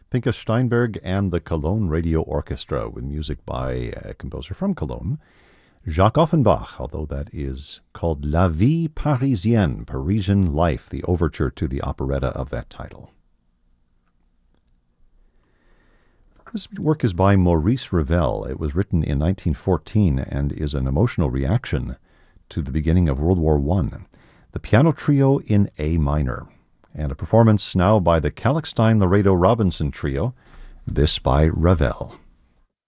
Pinchas Steinberg and the Cologne Radio Orchestra with music by a composer from Cologne, Jacques Offenbach, although that is called La Vie Parisienne, Parisian Life, the overture to the operetta of that title. This work is by Maurice Ravel. It was written in 1914 and is an emotional reaction to the beginning of World War I. The piano trio in A minor, and a performance now by the Kalkstein-Laredo Robinson Trio, this by Ravel.